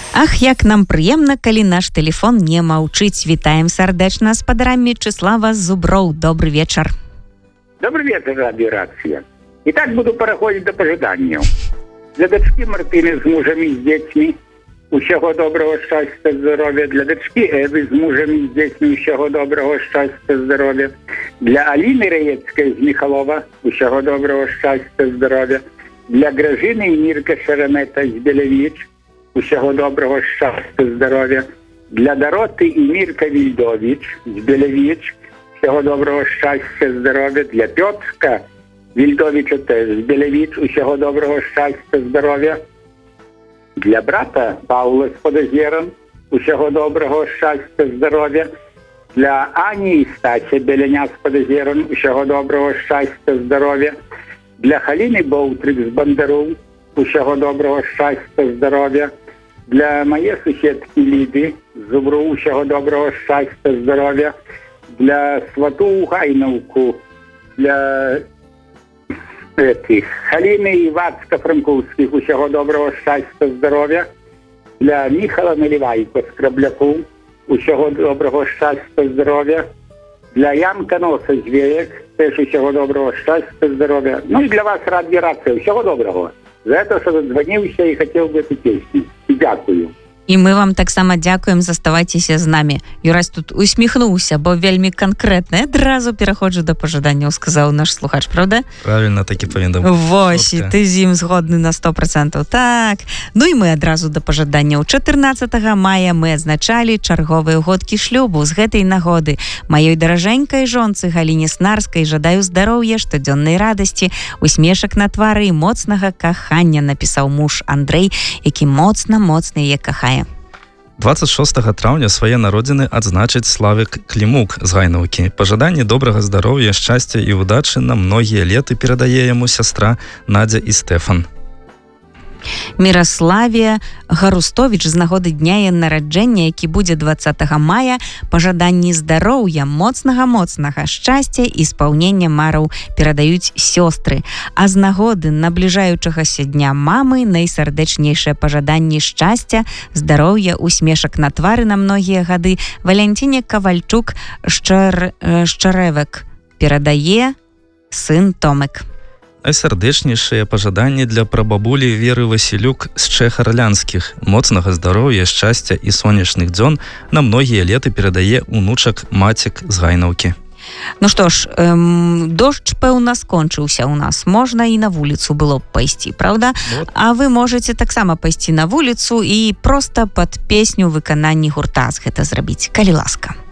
Ах, як нам прыемна, калі наш тэлефон не маўчыць. Вітаем сардэчна з падарам Мечыслава Зуброў. Добрый вечар. Добрый вечер, радиорация. Итак, буду переходить до пожиданняў. Для дочки Мартыны з мужем і з дзецьмі усяго доброго, щастя, здоров'я. Для дочки Эви з мужем і з дзецьмі усяго доброго, щастя, здоров'я. Для Аліни Раєцької з Михалова усяго доброго, щастя, здоров'я. Для Гражини і Мірка Шеремета з Белевіч усяго доброго, щастя, здоров'я. Для Дороти і Мірка Вільдович з Белевіч усього доброго, щастя, здоров'я. Для Петрка Вільдовича теж з Белевіч усього доброго, щастя, здоров'я. Для брата Павла з Подозєром усього доброго, щастя, здоров'я. Для Ані і Стася Беленя з Подозєром усього доброго, щастя, здоров'я. Для Халіни Боутрик з Бондару усього доброго, щастя, здоров'я. Для моєї сусідки Ліди з Зубру усього доброго, щастя, здоров'я. Для свату Гайновку, для Халіни і Вацка Франковських усього доброго, щастя, здоров'я. Для Міхала Наливайко з Крабляку усього доброго, щастя, здоров'я. Для Янка Носа з Веєк теж усього доброго, щастя, здоров'я. Ну і для вас, радіорація, всього доброго. За те, що задзвонився і хотів би цю пісню. Дякую. І мы вам таксама дзякуем, заставайцеся з намі. Юрась тут усміхнуўся, бо вельмі канкрэтна. Адразу пераходжу да пажаданняў, сказаў наш слухач, правда? Правильно, так і павінна быць. Вось, ты з ім згодны на 100%. Так. Ну і мы адразу да пажаданняў. 14 мая мы адзначалі чарговыя годкі шлюбу. З гэтай нагоды маёй даражэнькай жонцы Галіне Снарскай жадаю здароўя, штодзённай радасці, усмешак на твары і моцнага кахання, напісаў муж Андрэй, які моцна яе кахае. 26 траўня свае народзіны адзначыць Славік Клімук з Гайнаўкі. Пажаданні добрага здароўя, шчасця і ўдачы на многія леты перадае яму сястра Надзя і Стэфан. Міраславія Гарустовіч з нагоды дня яе нараджэння, які будзе 20 мая, пажаданні здароўя, моцнага шчасця і спаўнення мараў перадаюць сёстры. А з нагоды набліжаючагася дня мамы найсардэчнейшае пажаданні шчасця, здароўя, усмешак на твары на многія гады Валянціне Кавальчук Шчарэвек перадае сын Томек. Найсардэчнейшыя пажаданні для прабабулі Веры Васілюк з Чэхарлянскіх. Моцнага здароўя, шчасця і сонечных дзён на многія леты перадае унучак Мацік з Гайнаўкі. Ну што ж, дождж, пэўна, скончыўся ў нас. Можна і на вуліцу было б пайсці, правда? Вот. А вы можаце таксама пайсці на вуліцу і проста пад песню выкананні гурта гэта зрабіць, калі ласка.